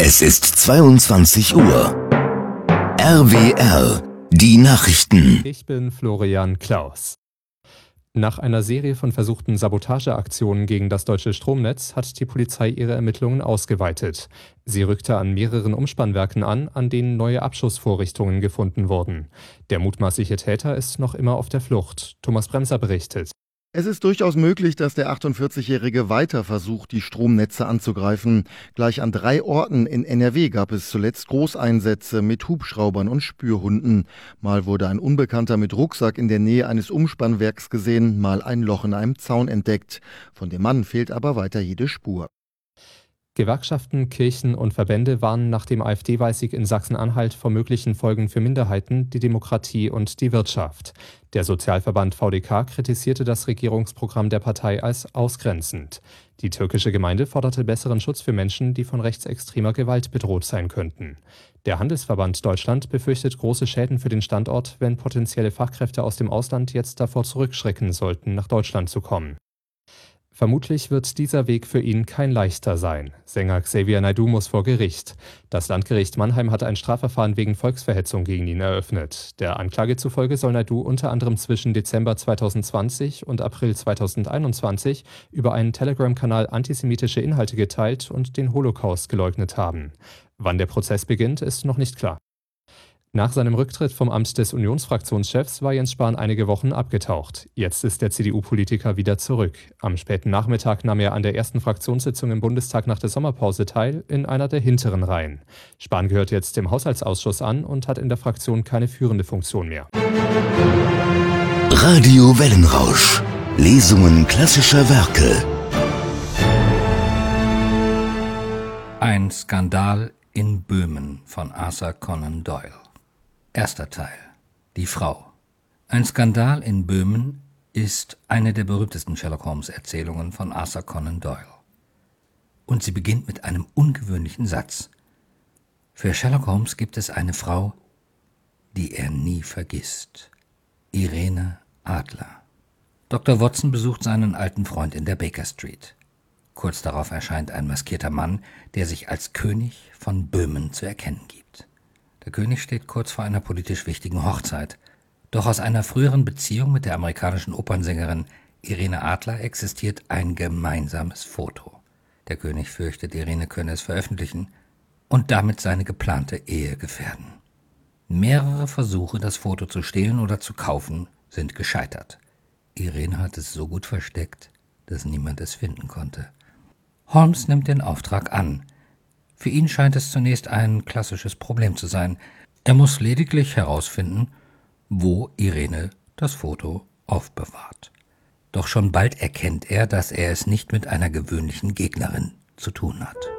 Es ist 22 Uhr. RWR, die Nachrichten. Ich bin Florian Klaus. Nach einer Serie von versuchten Sabotageaktionen gegen das deutsche Stromnetz hat die Polizei ihre Ermittlungen ausgeweitet. Sie rückte an mehreren Umspannwerken an denen neue Abschussvorrichtungen gefunden wurden. Der mutmaßliche Täter ist noch immer auf der Flucht. Thomas Bremser berichtet. Es ist durchaus möglich, dass der 48-Jährige weiter versucht, die Stromnetze anzugreifen. Gleich an 3 Orten in NRW gab es zuletzt Großeinsätze mit Hubschraubern und Spürhunden. Mal wurde ein Unbekannter mit Rucksack in der Nähe eines Umspannwerks gesehen, mal ein Loch in einem Zaun entdeckt. Von dem Mann fehlt aber weiter jede Spur. Gewerkschaften, Kirchen und Verbände warnen nach dem AfD-Wahlsieg in Sachsen-Anhalt vor möglichen Folgen für Minderheiten, die Demokratie und die Wirtschaft. Der Sozialverband VDK kritisierte das Regierungsprogramm der Partei als ausgrenzend. Die türkische Gemeinde forderte besseren Schutz für Menschen, die von rechtsextremer Gewalt bedroht sein könnten. Der Handelsverband Deutschland befürchtet große Schäden für den Standort, wenn potenzielle Fachkräfte aus dem Ausland jetzt davor zurückschrecken sollten, nach Deutschland zu kommen. Vermutlich wird dieser Weg für ihn kein leichter sein. Sänger Xavier Naidoo muss vor Gericht. Das Landgericht Mannheim hat ein Strafverfahren wegen Volksverhetzung gegen ihn eröffnet. Der Anklage zufolge soll Naidoo unter anderem zwischen Dezember 2020 und April 2021 über einen Telegram-Kanal antisemitische Inhalte geteilt und den Holocaust geleugnet haben. Wann der Prozess beginnt, ist noch nicht klar. Nach seinem Rücktritt vom Amt des Unionsfraktionschefs war Jens Spahn einige Wochen abgetaucht. Jetzt ist der CDU-Politiker wieder zurück. Am späten Nachmittag nahm er an der ersten Fraktionssitzung im Bundestag nach der Sommerpause teil, in einer der hinteren Reihen. Spahn gehört jetzt dem Haushaltsausschuss an und hat in der Fraktion keine führende Funktion mehr. Radio Wellenrausch. Lesungen klassischer Werke. Ein Skandal in Böhmen von Arthur Conan Doyle. Erster Teil. Die Frau. Ein Skandal in Böhmen ist eine der berühmtesten Sherlock-Holmes-Erzählungen von Arthur Conan Doyle. Und sie beginnt mit einem ungewöhnlichen Satz. Für Sherlock Holmes gibt es eine Frau, die er nie vergisst. Irene Adler. Dr. Watson besucht seinen alten Freund in der Baker Street. Kurz darauf erscheint ein maskierter Mann, der sich als König von Böhmen zu erkennen gibt. Der König steht kurz vor einer politisch wichtigen Hochzeit. Doch aus einer früheren Beziehung mit der amerikanischen Opernsängerin Irene Adler existiert ein gemeinsames Foto. Der König fürchtet, Irene könne es veröffentlichen und damit seine geplante Ehe gefährden. Mehrere Versuche, das Foto zu stehlen oder zu kaufen, sind gescheitert. Irene hat es so gut versteckt, dass niemand es finden konnte. Holmes nimmt den Auftrag an. Für ihn scheint es zunächst ein klassisches Problem zu sein. Er muss lediglich herausfinden, wo Irene das Foto aufbewahrt. Doch schon bald erkennt er, dass er es nicht mit einer gewöhnlichen Gegnerin zu tun hat.